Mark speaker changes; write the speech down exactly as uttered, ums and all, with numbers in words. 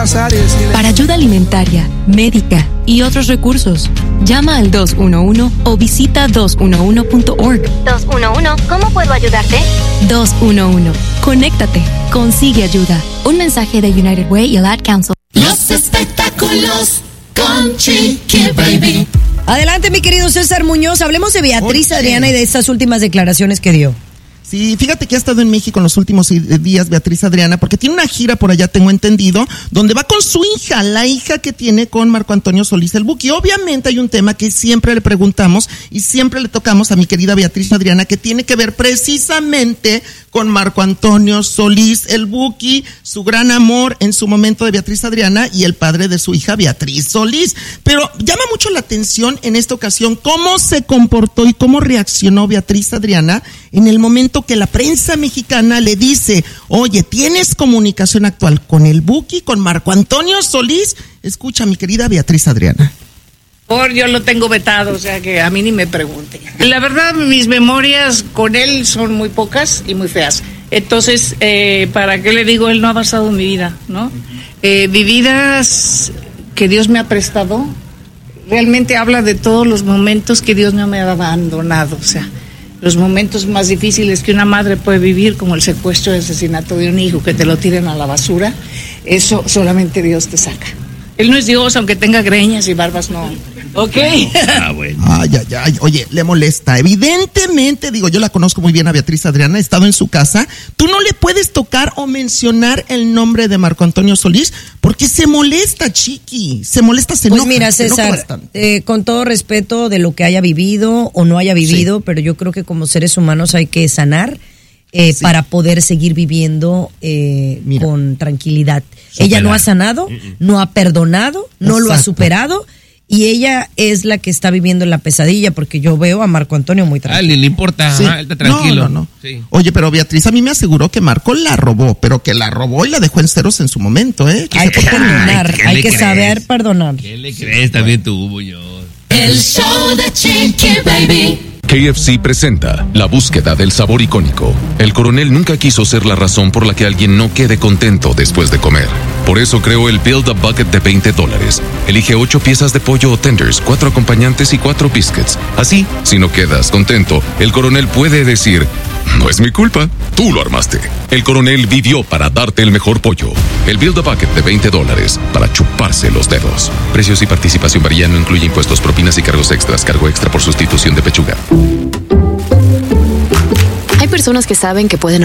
Speaker 1: pasar y decirle...
Speaker 2: Para ayuda alimentaria, médica y otros recursos, llama al dos uno uno o visita dos uno uno punto org.
Speaker 3: dos uno uno, ¿cómo puedo ayudarte?
Speaker 2: dos uno uno, conéctate, consigue ayuda. Un mensaje de United Way y el Ad Council.
Speaker 4: Los espectáculos con Chiqui Baby.
Speaker 5: Adelante, mi querido César Muñoz. Hablemos de Beatriz
Speaker 6: Oye.
Speaker 5: Adriana y de estas últimas declaraciones que dio.
Speaker 6: Sí, fíjate que ha estado en México en los últimos días Beatriz Adriana, porque tiene una gira por allá, tengo entendido, donde va con su hija, la hija que tiene con Marco Antonio Solís el Buki. Obviamente hay un tema que siempre le preguntamos y siempre le tocamos a mi querida Beatriz Adriana, que tiene que ver precisamente con Marco Antonio Solís el Buki, su gran amor en su momento de Beatriz Adriana y el padre de su hija Beatriz Solís. Pero llama mucho la atención en esta ocasión cómo se comportó y cómo reaccionó Beatriz Adriana en el momento que la prensa mexicana le dice, oye, ¿tienes comunicación actual con el Buki, con Marco Antonio Solís? Escucha, mi querida Beatriz Adriana.
Speaker 7: Por yo lo tengo vetado, o sea que a mí ni me pregunten. La verdad, mis memorias con él son muy pocas y muy feas. Entonces, eh, ¿para qué le digo? Él no ha basado en mi vida, ¿no? Eh, vividas que Dios me ha prestado, realmente habla de todos los momentos que Dios no me ha abandonado, o sea, los momentos más difíciles que una madre puede vivir, como el secuestro y asesinato de un hijo, que te lo tiren a la basura, eso solamente Dios te saca. Él no es Dios, aunque tenga greñas y barbas, no. ¿Ok?
Speaker 6: Ah, bueno. Ay, ay, ay. Oye, le molesta. Evidentemente, digo, yo la conozco muy bien a Beatriz Adriana, he estado en su casa. Tú no le puedes tocar o mencionar el nombre de Marco Antonio Solís porque se molesta, Chiqui. Se molesta, se enoja.
Speaker 5: Pues mira, César, eh, con todo respeto de lo que haya vivido o no haya vivido, sí, pero yo creo que como seres humanos hay que sanar eh, sí. para poder seguir viviendo eh, con tranquilidad. Superar. Ella no ha sanado, uh-uh. no ha perdonado, no Exacto. lo ha superado. Y ella es la que está viviendo la pesadilla, porque yo veo a Marco Antonio muy tranquilo.
Speaker 8: Ah, le importa,
Speaker 6: sí.
Speaker 8: ah, está tranquilo.
Speaker 6: No, no, no.
Speaker 8: Sí.
Speaker 6: Oye, pero Beatriz a mí me aseguró que Marco la robó, pero que la robó y la dejó en ceros en su momento, ¿eh? Que
Speaker 5: hay que perdonar,
Speaker 8: Ay,
Speaker 5: hay que
Speaker 8: crees?
Speaker 5: saber perdonar.
Speaker 8: ¿Qué le crees también tú, Muñoz?
Speaker 4: El show de Chiqui Baby.
Speaker 9: K F C presenta la búsqueda del sabor icónico. El coronel nunca quiso ser la razón por la que alguien no quede contento después de comer. Por eso creó el Build a Bucket de veinte dólares. Elige ocho piezas de pollo o tenders, cuatro acompañantes y cuatro biscuits. Así, si no quedas contento, el coronel puede decir, no es mi culpa, tú lo armaste. El coronel vivió para darte el mejor pollo. El Build a Bucket de veinte dólares para chuparse los dedos. Precios y participación varían, no incluye impuestos, propinas y cargos extras. Cargo extra por sustitución de pechuga.
Speaker 2: Hay personas que saben que pueden